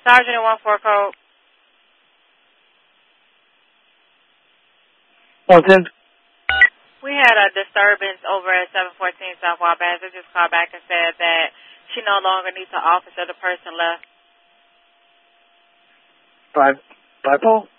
Sergeant in 1-4 code. 110. We had a disturbance over at 714 South Wabash. I just called back and said that she no longer needs an officer. The person left. 5 pole?